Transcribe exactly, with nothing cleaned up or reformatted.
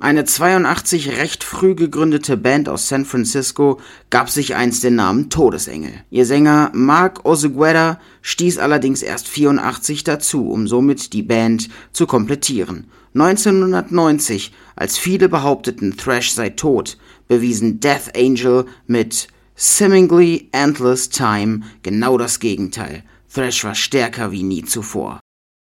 Eine zweiundachtzig recht früh gegründete Band aus San Francisco gab sich einst den Namen Todesengel. Ihr Sänger Mark Oseguera stieß allerdings erst vierundachtzig dazu, um somit die Band zu komplettieren. neunzehnhundertneunzig, als viele behaupteten, Thrash sei tot, bewiesen Death Angel mit Seemingly Endless Time genau das Gegenteil. Thrash war stärker wie nie zuvor.